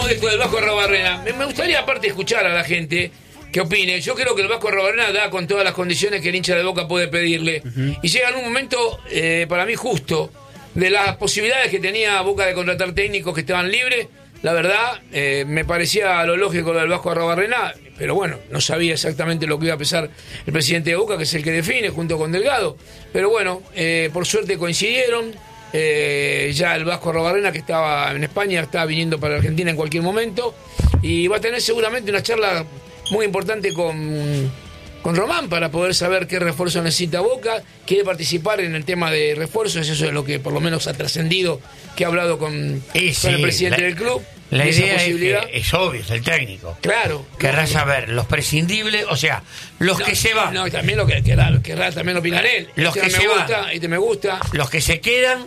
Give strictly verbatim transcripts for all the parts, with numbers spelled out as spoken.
hablamos de esto del Vasco Arrobarrena, me, me gustaría aparte escuchar a la gente que opine. Yo creo que el Vasco Arrobarrena da con todas las condiciones que el hincha de Boca puede pedirle. Uh-huh. Y llega en un momento, eh, para mí justo, de las posibilidades que tenía Boca de contratar técnicos que estaban libres. La verdad, eh, me parecía lo lógico lo del Vasco Arrobarrena, pero bueno, no sabía exactamente lo que iba a pensar el presidente de Boca, que es el que define, junto con Delgado. Pero bueno, eh, por suerte coincidieron. Eh, ya el Vasco Arrobarrena, que estaba en España, está viniendo para Argentina en cualquier momento. Y va a tener seguramente una charla muy importante con, con Román para poder saber qué refuerzo necesita Boca. Quiere participar en el tema de refuerzos, eso es lo que por lo menos ha trascendido, que ha hablado con, sí, con sí, el presidente la, del club. La idea es, que es obvio, es el técnico. Claro. Querrá saber los prescindibles, o sea, los no, que se van. No, y también lo que querrá, querrá también opinar él. Los este que me se gusta, van. Este me gusta. Los que se quedan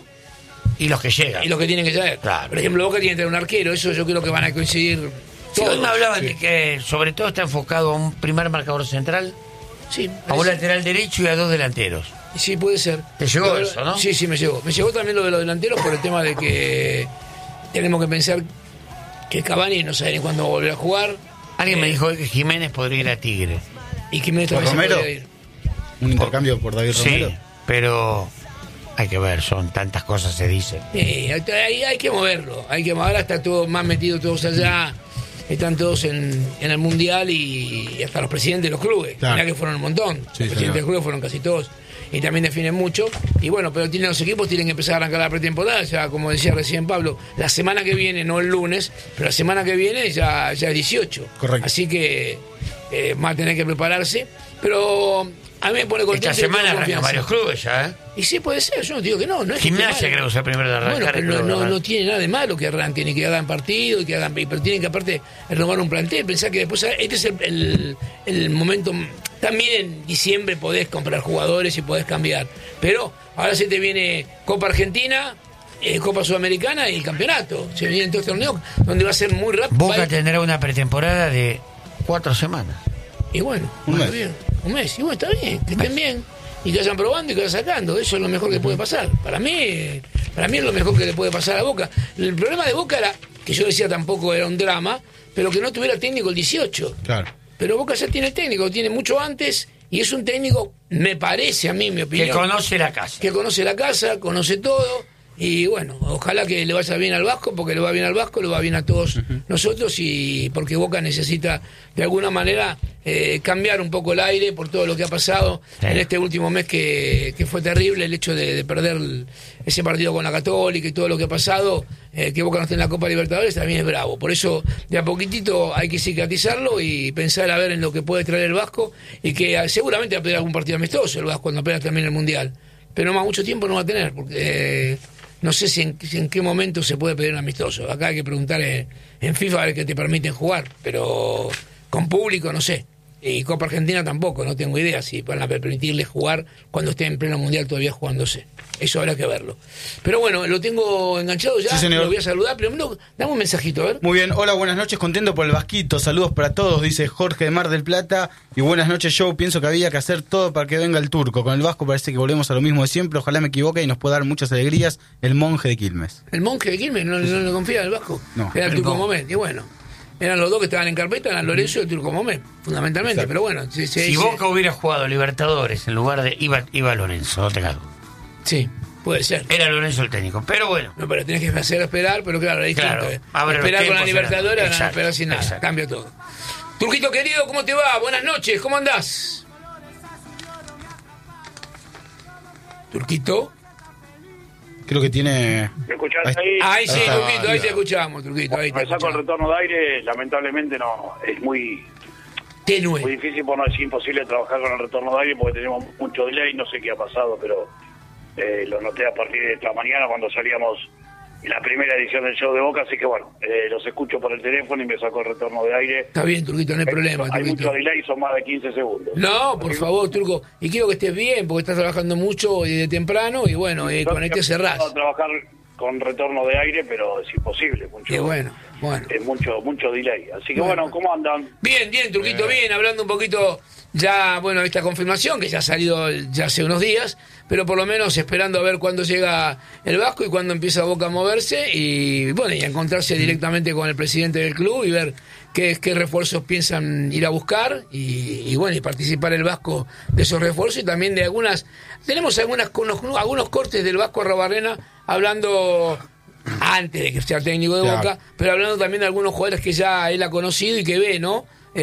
y los que llegan. Y los que tienen que llegar. Claro. Por ejemplo, Boca tiene que tener un arquero, eso yo creo que van a coincidir. Sí, hoy me hablaban sí. de que sobre todo está enfocado a un primer marcador central, sí, a un lateral derecho y a dos delanteros. Sí, puede ser. ¿Te llegó Pero, eso, no? Sí, sí, me llegó. Me llegó también lo de los delanteros por el tema de que tenemos que pensar que Cavani no sabe ni cuándo va a volver a jugar. Alguien eh, me dijo que Jiménez podría ir a Tigre. Y Jiménez también Romero? se podría ir. Un intercambio por David Romero. Sí, pero hay que ver, son tantas cosas se dicen. Sí, hay, hay que moverlo. Hay que moverlo, está todo más metido todos allá. Están todos en, en el Mundial y, y hasta los presidentes de los clubes. Claro. Mirá que fueron un montón. Sí, los presidentes señor. de los clubes fueron casi todos. Y también definen mucho. Y bueno, pero tienen los equipos, tienen que empezar a arrancar la pretemporada. Ya, como decía recién Pablo, la semana que viene, no el lunes, pero la semana que viene ya, ya es dieciocho. Correcto. Así que eh, van a tener que prepararse. Pero a mí me pone contento. Esta y semana tengo arrancan confianza. varios clubes ya, ¿eh? Y sí puede ser, yo no digo que no. no es Gimnasia que esté mal. creo que es el primero de arrancar. Bueno, pero no, creo, no, ¿verdad? no tiene nada de malo que arranquen y que hagan partido y que hagan, pero tienen que aparte renovar un plantel, pensar que después este es el, el, el momento. También en diciembre podés comprar jugadores y podés cambiar, pero ahora se te viene Copa Argentina, eh, Copa Sudamericana y el campeonato. Se vienen todos torneos donde va a ser muy rápido. Boca va- tendrá una pretemporada de cuatro semanas. Y bueno, Un está mes. bien, un mes, y bueno, está bien, que estén bien y que vayan probando y que vayan sacando, eso es lo mejor que puede pasar. Para mí, para mí es lo mejor que le puede pasar a Boca. El problema de Boca era, que yo decía tampoco era un drama, pero que no tuviera técnico el dieciocho. Claro. Pero Boca ya tiene técnico, tiene mucho antes, y es un técnico, me parece a mí, mi opinión, Que conoce la casa. que conoce la casa, conoce todo, y bueno, ojalá que le vaya bien al Vasco, porque le va bien al Vasco, le va bien a todos uh-huh. nosotros, y porque Boca necesita de alguna manera eh, cambiar un poco el aire por todo lo que ha pasado sí. en este último mes que, que fue terrible, el hecho de, de perder el, ese partido con la Católica y todo lo que ha pasado, eh, que Boca no esté en la Copa Libertadores también es bravo, por eso de a poquitito hay que cicatrizarlo y pensar a ver en lo que puede traer el Vasco, y que eh, seguramente va a pedir algún partido amistoso el Vasco cuando apenas termine el Mundial, pero más mucho tiempo no va a tener, porque eh, no sé si en, si en qué momento se puede pedir un amistoso. Acá hay que preguntar en, en FIFA a ver qué te permiten jugar, pero con público no sé. Y Copa Argentina tampoco, no tengo idea si van a permitirle jugar cuando esté en pleno Mundial todavía jugándose. Eso habrá que verlo. Pero bueno, lo tengo enganchado ya, Sí, señor. lo voy a saludar. Primero, dame un mensajito, a ver. Muy bien, hola, buenas noches, contento por el Vasquito, saludos para todos, dice Jorge de Mar del Plata, y buenas noches, Joe, pienso que había que hacer todo para que venga el turco, con el Vasco parece que volvemos a lo mismo de siempre, ojalá me equivoque y nos pueda dar muchas alegrías, el monje de Quilmes. El monje de Quilmes, no, no le confía al Vasco. No. Era el El Turco monje. Mohamed, y bueno. Eran los dos que estaban en carpeta, eran Lorenzo y el Turco Mohamed, fundamentalmente. Exacto. Pero bueno, se, se Si dice- Boca hubiera jugado Libertadores en lugar de... Iba, iba Lorenzo, no te cago. Sí, puede ser. Era Lorenzo el técnico, pero bueno. No, pero tenés que hacer esperar, pero claro, es distinto. Claro, eh. abre los Esperar con la tiempos, Libertadores, no, exacto, esperar sin nada, exacto. cambia todo. Turquito querido, ¿cómo te va? Buenas noches, ¿cómo andás? Turquito. Creo que tiene... ¿Me escuchás Ahí- ahí? Ahí sí, Ah, Turquito, ahí ya. te escuchamos, Turquito. Ahí te Me saco el escuchamos. retorno de aire, lamentablemente no, es muy, muy Tenue. difícil, por no decir imposible trabajar con el retorno de aire porque tenemos mucho delay, no sé qué ha pasado, pero eh, lo noté a partir de esta mañana cuando salíamos en la primera edición del show de Boca, así que bueno, eh, los escucho por el teléfono y me saco el retorno de aire. Está bien, Turquito, no hay problema, Hay Turquito. mucho delay, son más de quince segundos. No, por favor, Turco. Y quiero que estés bien, porque estás trabajando mucho y de temprano, y bueno, eh, con este cerrás. A trabajar con retorno de aire, pero es imposible. Mucho, Qué bueno, bueno. Es mucho, mucho delay. Así que Bueno. bueno, ¿cómo andan? Bien, bien, Turquito, bien, hablando un poquito ya, bueno, esta confirmación que ya ha salido ya hace unos días, pero por lo menos esperando a ver cuándo llega el Vasco y cuándo empieza Boca a moverse y, bueno, y a encontrarse directamente con el presidente del club y ver qué, qué refuerzos piensan ir a buscar y, y, bueno, y participar el Vasco de esos refuerzos y también de algunas, tenemos algunas unos, algunos cortes del Vasco Arrobarrena hablando antes de que sea técnico de Claro. Boca, pero hablando también de algunos jugadores que ya él ha conocido y que ve, ¿no?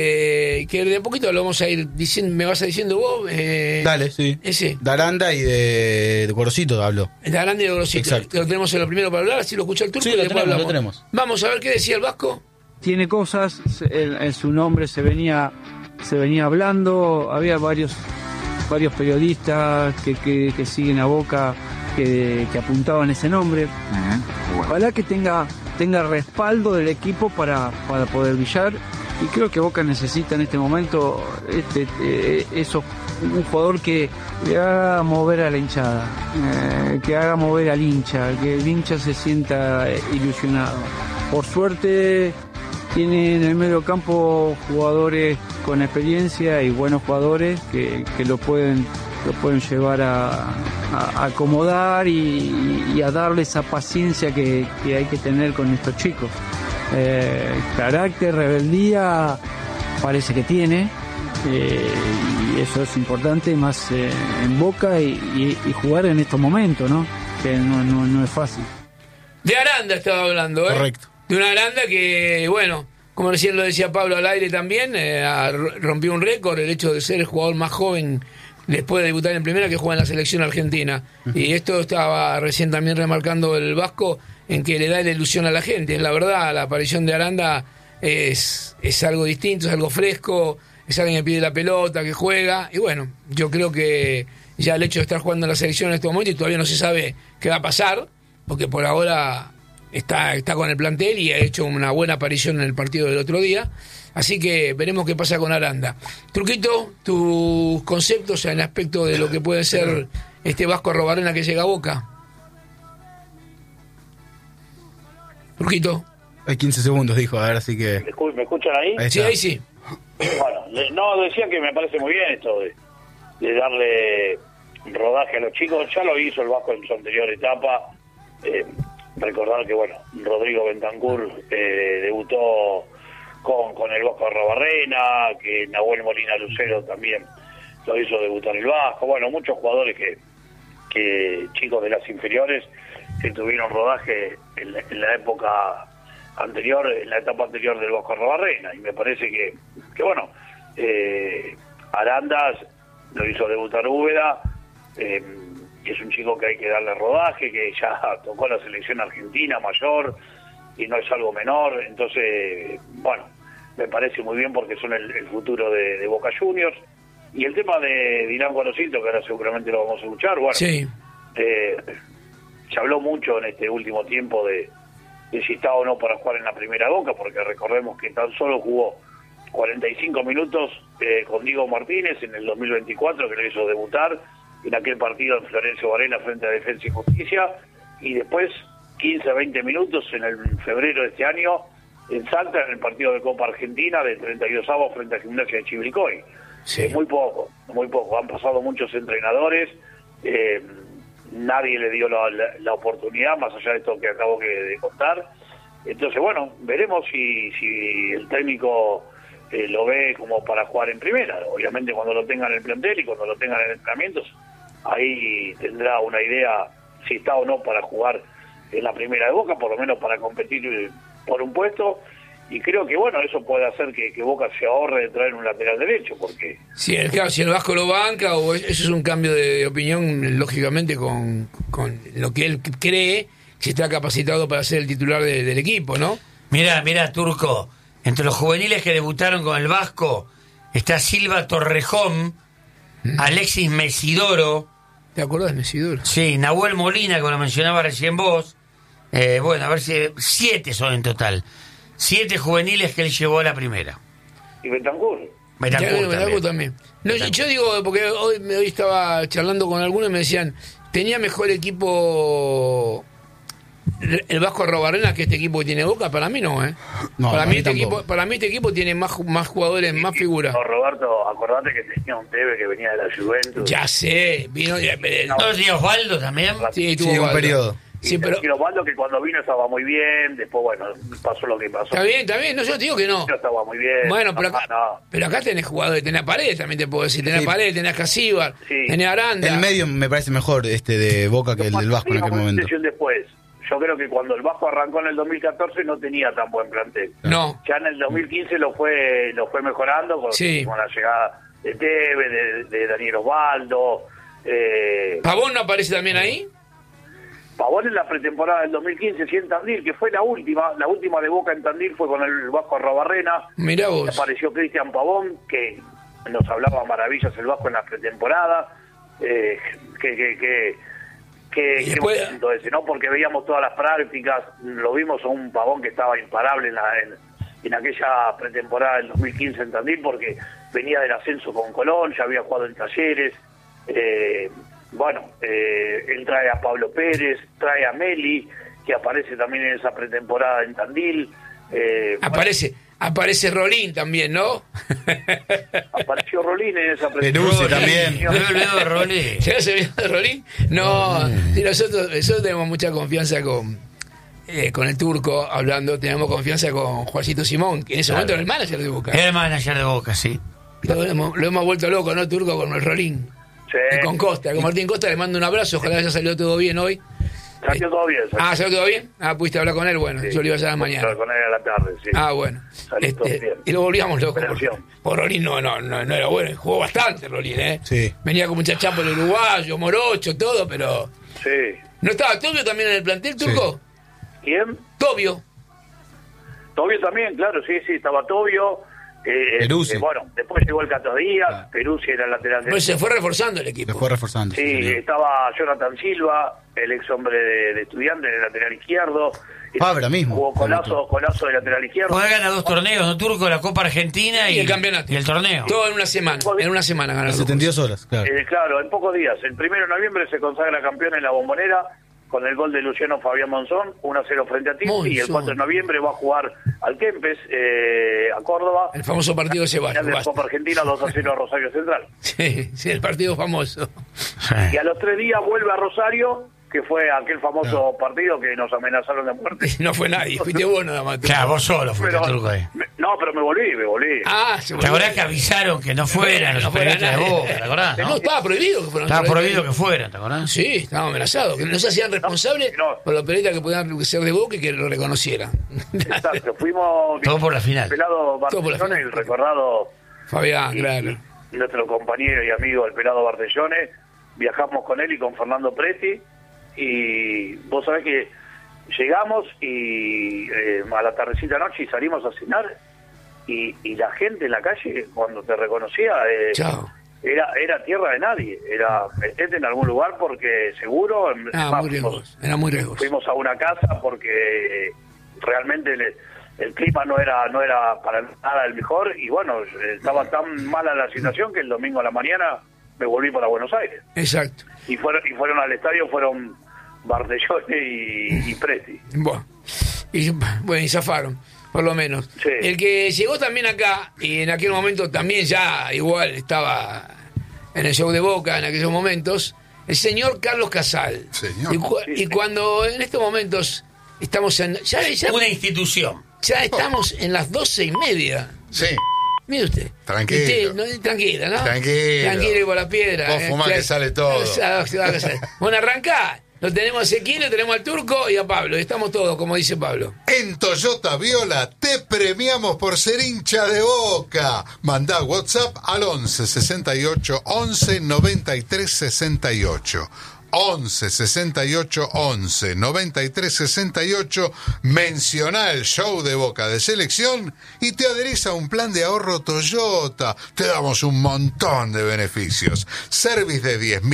Eh, que de a poquito lo vamos a ir diciendo, me vas a diciendo vos. Eh, Dale, sí. Ese. De Aranda y de, de Gorosito hablo. De grande y de Grosito. Exacto. Lo tenemos en lo primero para hablar, así lo escucha el turco Sí, y lo después tenemos, hablamos. lo tenemos. Vamos a ver qué decía el Vasco. Tiene cosas, en, en su nombre se venía se venía hablando, había varios varios periodistas que, que, que siguen a Boca que, que apuntaban ese nombre. Ojalá que tenga tenga respaldo del equipo para, para poder brillar y creo que Boca necesita en este momento este eh, eso, un jugador que le haga mover a la hinchada, eh, que haga mover al hincha, que el hincha se sienta eh, ilusionado. Por suerte tiene en el medio campo jugadores con experiencia y buenos jugadores que, que lo pueden lo pueden llevar a, a- a acomodar y, y a darle esa paciencia que, que hay que tener con estos chicos. Eh, carácter, rebeldía parece que tiene, eh, y eso es importante más eh, en Boca y, y- y jugar en estos momentos, ¿no? Que no, no, no es fácil. De Aranda estaba hablando, ¿eh? Correcto. De una Aranda que, bueno, como recién lo decía Pablo al aire también, eh, ha- rompió un récord el hecho de ser el jugador más joven después de debutar en primera que juega en la selección argentina. Y esto estaba recién también remarcando el Vasco en que le da la ilusión a la gente. La verdad, la aparición de Aranda es, es algo distinto, es algo fresco, es alguien que pide la pelota, que juega. Y bueno, yo creo que ya el hecho de estar jugando en la selección en este momento y todavía no se sabe qué va a pasar, porque por ahora está, está con el plantel y ha hecho una buena aparición en el partido del otro día. Así que veremos qué pasa con Aranda. Truquito, tus conceptos en el aspecto de lo que puede ser este Vasco Arrobarrena que llega a Boca. Truquito. Hay quince segundos, dijo, a ver, así que... ¿Me escu- me escuchan ahí? Ahí Sí, está. ahí sí. Bueno, le- no, decía que me parece muy bien esto de, de darle rodaje a los chicos. Ya lo hizo el Vasco en su anterior etapa. Eh, recordar que, bueno, Rodrigo Bentancur eh, debutó con, con el Vasco Arrobarrena, que Nahuel Molina Lucero también lo hizo debutar el Vasco. Bueno, muchos jugadores que, que chicos de las inferiores que tuvieron rodaje en la, en la época anterior, en la etapa anterior del Vasco Arrobarrena, y me parece que, que bueno, eh, Arandas lo hizo debutar Úbeda, eh, que es un chico que hay que darle rodaje, que ya tocó la selección argentina mayor, y no es algo menor, entonces, bueno, me parece muy bien porque son el, el futuro de, de Boca Juniors. Y el tema de Dylan Gorosito, que ahora seguramente lo vamos a escuchar, bueno, Sí. eh, se habló mucho en este último tiempo de, de si está o no para jugar en la primera Boca, porque recordemos que tan solo jugó cuarenta y cinco minutos eh, con Diego Martínez en el dos mil veinticuatro, que lo hizo debutar en aquel partido en Florencio Varela frente a Defensa y Justicia, y después quince a veinte minutos en el febrero de este año en Salta, en el partido de Copa Argentina de treinta y dos avos frente a Gimnasia de Chivilcoy. Sí. Eh, muy poco, muy poco. Han pasado muchos entrenadores, eh, nadie le dio la, la- la oportunidad, más allá de esto que acabo que de contar. Entonces, bueno, veremos si, si el técnico eh, lo ve como para jugar en primera. Obviamente cuando lo tengan en el plantel y cuando lo tengan en entrenamientos, ahí tendrá una idea si está o no para jugar en la primera de Boca, por lo menos para competir eh, por un puesto. Y creo que, bueno, eso puede hacer que, que Boca se ahorre de traer un lateral derecho, porque Sí, el, claro, si el Vasco lo banca, o es- eso es un cambio de opinión, lógicamente, con, con lo que él cree que está capacitado para ser el titular de- del equipo, ¿no? Mira, mira, Turco, entre los juveniles que debutaron con el Vasco está Silva Torrejón, Alexis Mesidoro, ¿Te acordás de Mesidor? sí, Nahuel Molina, como lo mencionaba recién vos. Eh, bueno, a ver si siete son en total. Siete juveniles que él llevó a la primera. y Bentancur. Bentancur Ya, también. Bentancur también. No, yo, Bentancur. yo digo, porque hoy, me- hoy estaba charlando con algunos y me decían, tenía mejor equipo el Vasco Arrobarrena que este equipo que tiene Boca, para mí no, ¿eh? No, para, para mí mí este tampoco. equipo, para mí este equipo tiene más, más jugadores, más figuras. No, Roberto, acordate que tenía un Teve que venía de la Juventus. Ya sé, vino... ¿No tenía Osvaldo también? Sí, tuvo Sí, un Osvaldo. periodo. Sí, pero... Y Osvaldo que cuando vino estaba muy bien, después, bueno, pasó lo que pasó. Está bien, está bien, no, yo te digo que no. Yo estaba muy bien. Bueno, pero No, acá, no. pero acá tenés jugadores, tenés a Paredes también te puedo decir, tenés Sí. a Paredes, tenés a Casíbar, Sí. tenés a Aranda. El medio me parece mejor este de Boca que el del Vasco en aquel Digamos, momento. sesión después. Yo creo que cuando el Vasco arrancó en el dos mil catorce no tenía tan buen plantel. No, Ya en el dos mil quince lo fue lo fue mejorando con, Sí. con la llegada de Teve, de, de Daniel Osvaldo. Eh, Pavón no aparece también ahí. Pavón en la pretemporada del dos mil quince, sí, en Tandil, que fue la última, la última de Boca en Tandil fue con el Vasco Arrobarrena. Mirá vos. Apareció Cristian Pavón, que nos hablaba maravillas el Vasco en la pretemporada. Eh, que, que, que, que, Y que después- momento ese, ¿no? Porque veíamos todas las prácticas, lo vimos a un Pavón que estaba imparable en, la, en, en aquella pretemporada del dos mil quince en Tandil, porque venía del ascenso con Colón, ya había jugado en Talleres. Eh, bueno, eh, él trae a Pablo Pérez, trae a Meli, que aparece también en esa pretemporada en Tandil. Eh, Aparece, aparece Rolín también, ¿no? Apareció Rolín en esa Peruzzi pretemporada. también. Luego, luego, Rolly. ¿Ya se vio de Rolín? No, sí, nosotros, nosotros tenemos mucha confianza con, eh, con el turco, hablando, tenemos confianza con Juancito Simón, que en ese momento era el manager de Boca. Era el manager de Boca, sí. Lo hemos, lo hemos vuelto loco, ¿no, turco? Con el Rolín. Sí. Y con Costa, con Martín Costa le mando un abrazo, ojalá haya salido todo bien hoy. Salió todo bien. salió. Ah, ¿salió todo bien? Ah, pudiste hablar con él, bueno, Sí. yo lo iba a hacer mañana. Con él a la tarde, sí. Ah, bueno. Salió todo bien. Y lo volvíamos loco. Operación. Por Rolín no, no, no, no era bueno, jugó bastante Rolín, ¿eh? Sí. Venía con mucha chapa el uruguayo, morocho, todo, pero... Sí. ¿No estaba Tobio también en el plantel, turco? ¿Quién? Tobio. Tobio también, claro, sí, sí, estaba Tobio. Eh, Peruzzi. eh, bueno, después llegó el Cato Díaz, Claro. Peruzzi era el lateral de... Pues se fue reforzando el Se equipo. fue reforzando. Sí, sí. estaba Jonathan Silva, el ex hombre de, de Estudiantes, de lateral izquierdo. Fabra mismo. Jugó Colazo, Colazo de lateral izquierdo. Juega gana dos torneos, ¿no, Turco? La Copa Argentina y, Y el campeonato. Y el torneo. Todo en una semana. En una semana ganaron. Las setenta y dos horas, claro. Eh, claro, en pocos días. El primero de noviembre se consagra campeón en la Bombonera con el gol de Luciano Fabián Monzón, uno a cero frente a Tigre. Y el Monzón. cuatro de noviembre va a jugar al Kempes, eh, a Córdoba. El famoso partido de Ceballos. Final de la basta. Copa Argentina dos a cero a Rosario Central. Sí, sí, el partido famoso. Sí. Y a los tres días vuelve a Rosario, que fue aquel famoso partido que nos amenazaron de muerte. No fue nadie, fuiste vos nada más. Claro, vos solo fuiste, Pero- Turco, ahí. me- no, pero me volví, me volví. Ah, se ¿Te acordás que avisaron que no fueran los No fuera periodistas de nadie. Boca? ¿Te acordás? No, No? estaba prohibido que fueran. Estaba prohibido que fueran, ¿te acordás? Sí, estaban amenazados. Que no se hacían responsables No. por los periodistas que pudieran ser de Boca y que lo reconocieran. Exacto, fuimos... Todo por la final. El pelado Todo por la Bartellone, final. el recordado... Fabián, y- claro. y nuestro compañero y amigo el pelado Bartellone, viajamos con él y con Fernando Preti, y vos sabés que llegamos y eh, a la tardecita noche y salimos a cenar, y, y la gente en la calle cuando te reconocía eh, Chao. era era tierra de nadie, era metete en algún lugar porque seguro. Ah, más, muy fuimos, riesgoso. Era muy riesgoso. fuimos a una casa porque eh, realmente el, el clima no era no era para nada el mejor, y bueno, eh, estaba tan mala la situación que el domingo a la mañana me volví para Buenos Aires, Exacto. y fueron y fueron al estadio fueron Bartellone y, y Preti. Bueno y, bueno, y zafaron, por lo menos. Sí. El que llegó también acá, y en aquel momento también ya igual estaba en el show de Boca en aquellos momentos, el señor Carlos Casal. Señor. Y, cu- Sí. y cuando en estos momentos estamos en... Ya, ya, Una institución. ya estamos en las doce y media. Sí. Mire usted. Tranquilo. Usted, no, tranquila, ¿no? Tranquilo. Tranquilo y por la piedra. Vos eh, fumá claro. que sale todo. O sea, se va a salir. Bueno, arrancá. Lo tenemos a Ezequiel, lo tenemos al Turco y a Pablo. Estamos todos, como dice Pablo. En Toyota Viola te premiamos por ser hincha de Boca. Mandá WhatsApp al once sesenta y ocho once noventa y tres sesenta y ocho. once sesenta y ocho once noventa y tres sesenta y ocho. Mencioná el show de Boca de selección y te adherís a un plan de ahorro Toyota. Te damos un montón de beneficios. Service de diez mil